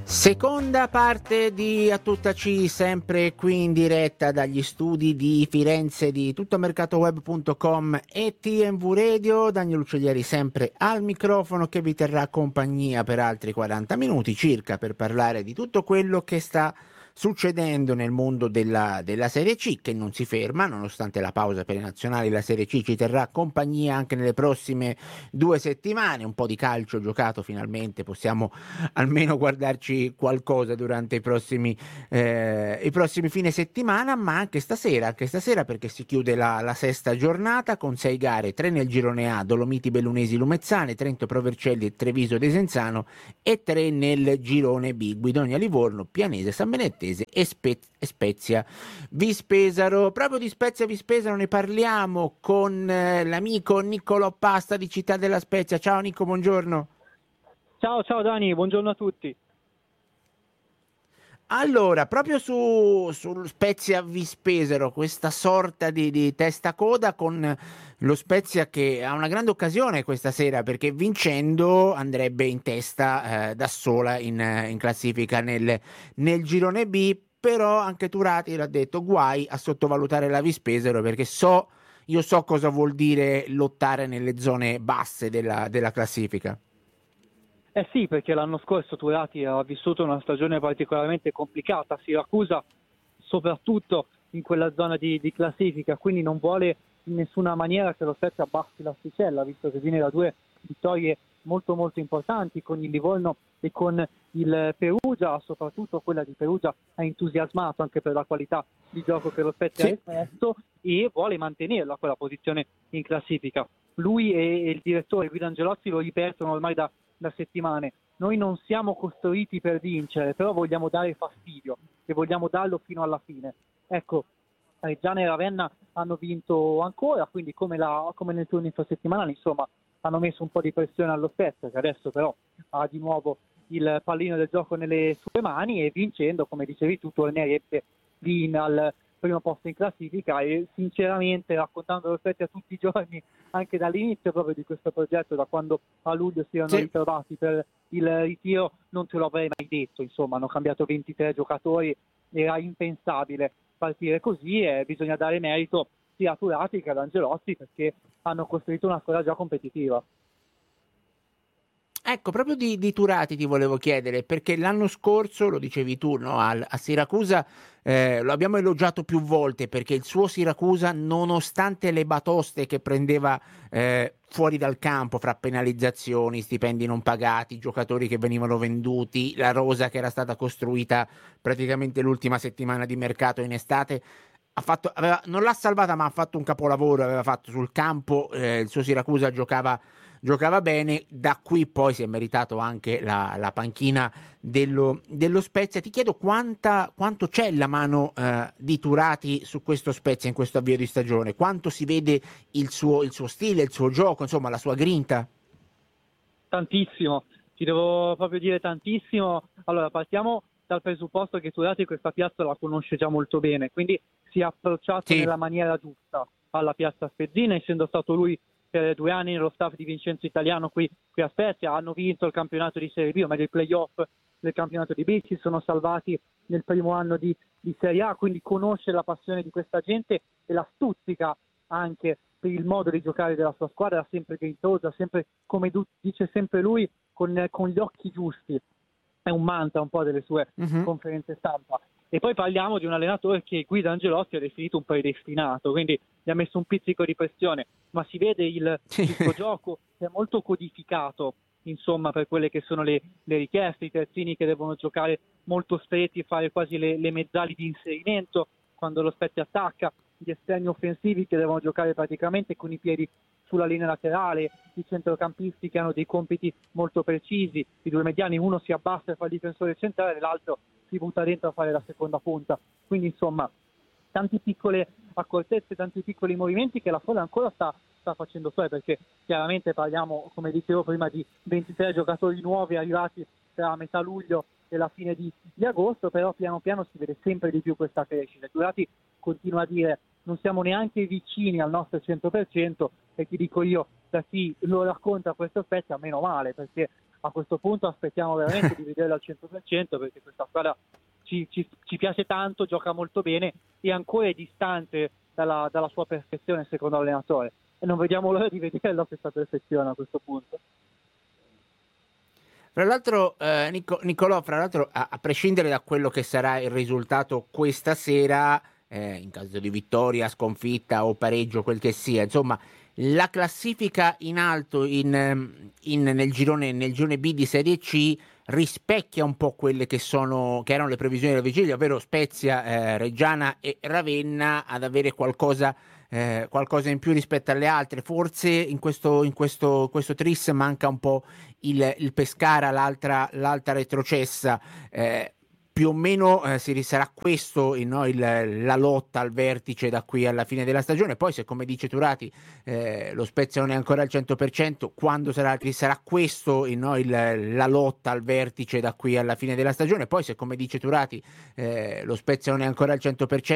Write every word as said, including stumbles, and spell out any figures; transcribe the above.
Seconda parte di A Tutta C, sempre qui in diretta dagli studi di Firenze di tuttomercatoweb punto com e T M V Radio. Daniel Uccellieri sempre al microfono, che vi terrà compagnia per altri quaranta minuti circa per parlare di tutto quello che sta succedendo nel mondo della, della Serie C, che non si ferma nonostante la pausa per i nazionali. La Serie C ci terrà compagnia anche nelle prossime due settimane. Un po' di calcio giocato finalmente, possiamo almeno guardarci qualcosa durante i prossimi eh, i prossimi fine settimana, ma anche stasera anche stasera perché si chiude la, la sesta giornata con sei gare, tre nel girone A: Dolomiti, Bellunesi, Lumezzane, Trento, Pro Vercelli, Treviso, Desenzano, e tre nel girone B: Guidonia, Livorno, Pianese, San Benettese e, Spe- e Spezia Vispesaro. Proprio di Spezia Vispesaro ne parliamo con eh, l'amico Niccolò Pasta di Città della Spezia. Ciao Nico, buongiorno. Ciao, ciao Dani, buongiorno a tutti. Allora, proprio su, sul Spezia Vispesaro, questa sorta di, di testacoda con lo Spezia che ha una grande occasione questa sera, perché vincendo andrebbe in testa eh, da sola in, in classifica nel, nel girone B. Però anche Turati l'ha detto: guai a sottovalutare la Vispesaro, perché so, io so cosa vuol dire lottare nelle zone basse della, della classifica. Eh sì, perché l'anno scorso Turati ha vissuto una stagione particolarmente complicata, Siracusa soprattutto in quella zona di, di classifica, quindi non vuole in nessuna maniera che lo Spezia abbassi l'asticella, visto che viene da due vittorie molto molto importanti con il Livorno e con il Perugia. Soprattutto quella di Perugia ha entusiasmato anche per la qualità di gioco che lo Spezia sì. ha espresso, e vuole mantenerla quella posizione in classifica. Lui e il direttore Guido Angelozzi lo ripetono ormai da, da settimane: noi non siamo costruiti per vincere, però vogliamo dare fastidio e vogliamo darlo fino alla fine. Ecco, Reggiana e Ravenna hanno vinto ancora, quindi come, la, come nel turno infrasettimanale, insomma, hanno messo un po' di pressione allo Spezia, che adesso però ha di nuovo il pallino del gioco nelle sue mani, e vincendo, come dicevi tu, tornerebbe lì in, al primo posto in classifica. E sinceramente, raccontando lo Spezia tutti i giorni, anche dall'inizio proprio di questo progetto, da quando a luglio si erano sì. ritrovati per il ritiro, non te lo avrei mai detto. Insomma, hanno cambiato ventitré giocatori, era impensabile partire così, e bisogna dare merito sia a Turati che ad Angelozzi, perché hanno costruito una squadra già competitiva. Ecco, proprio di, di Turati ti volevo chiedere, perché l'anno scorso, lo dicevi tu, no, a, a Siracusa eh, lo abbiamo elogiato più volte, perché il suo Siracusa, nonostante le batoste che prendeva eh, fuori dal campo, fra penalizzazioni, stipendi non pagati, giocatori che venivano venduti, la rosa che era stata costruita praticamente l'ultima settimana di mercato in estate, ha fatto, aveva, non l'ha salvata, ma ha fatto un capolavoro, aveva fatto sul campo, eh, il suo Siracusa giocava giocava bene. Da qui poi si è meritato anche la, la panchina dello, dello Spezia. Ti chiedo quanta, quanto c'è la mano eh, di Turati su questo Spezia in questo avvio di stagione, quanto si vede il suo, il suo stile, il suo gioco, insomma la sua grinta. Tantissimo, ti devo proprio dire tantissimo. Allora, partiamo dal presupposto che Turati questa piazza la conosce già molto bene, quindi si è approcciato sì. nella maniera giusta alla piazza spezzina, essendo stato lui per due anni nello staff di Vincenzo Italiano qui, qui a Spezia. Hanno vinto il campionato di Serie B, o meglio il playoff del campionato di B, si sono salvati nel primo anno di, di Serie A, quindi conosce la passione di questa gente e la stuzzica anche per il modo di giocare della sua squadra, sempre grintosa, sempre, come dice sempre lui, con, con gli occhi giusti. È un mantra un po' delle sue uh-huh. conferenze stampa. E poi parliamo di un allenatore che Guido Angelozzi ha definito un predestinato, quindi gli ha messo un pizzico di pressione, ma si vede il, il suo gioco che è molto codificato, insomma, per quelle che sono le, le richieste, i terzini che devono giocare molto stretti e fare quasi le, le mezzali di inserimento quando lo Spezia attacca, gli esterni offensivi che devono giocare praticamente con i piedi sulla linea laterale, i centrocampisti che hanno dei compiti molto precisi, i due mediani, uno si abbassa e fa il difensore centrale, l'altro si butta dentro a fare la seconda punta. Quindi insomma tante piccole accortezze, tanti piccoli movimenti che la squadra ancora sta, sta facendo suoi, perché chiaramente parliamo, come dicevo prima, di ventitré giocatori nuovi arrivati tra metà luglio e la fine di, di agosto, però piano piano si vede sempre di più questa crescita. Turati continua a dire: non siamo neanche vicini al nostro cento per cento, e ti dico io, da chi lo racconta questo Spezia, meno male, perché a questo punto aspettiamo veramente di vederla al cento per cento, perché questa squadra ci, ci, ci piace tanto, gioca molto bene e ancora è distante dalla, dalla sua perfezione secondo l'allenatore, e non vediamo l'ora di vederla questa perfezione a questo punto. Fra l'altro, eh, Nico, Nicolò, fra l'altro, a, a prescindere da quello che sarà il risultato questa sera, eh, in caso di vittoria, sconfitta o pareggio, quel che sia, insomma, la classifica in alto in, in, nel, girone, nel girone B di Serie C rispecchia un po' quelle che sono che erano le previsioni della vigilia, ovvero Spezia, eh, Reggiana e Ravenna ad avere qualcosa Eh, qualcosa in più rispetto alle altre. Forse in questo, in questo, questo tris manca un po' il, il Pescara, l'altra, l'altra retrocessa. Eh, più o meno eh, si sarà questo il, no, il, la lotta al vertice da qui alla fine della stagione. Poi se, come dice Turati, eh, lo Spezia non è ancora al cento per cento, quando sarà, sarà questo il, no, il, la lotta al vertice da qui alla fine della stagione. Poi se, come dice Turati, eh, lo Spezia non è ancora al cento per cento,